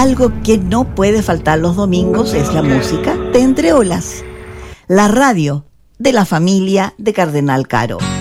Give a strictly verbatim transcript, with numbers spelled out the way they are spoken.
Algo que no puede faltar los domingos es la música de Entre Olas, la radio de la familia de Cardenal Caro.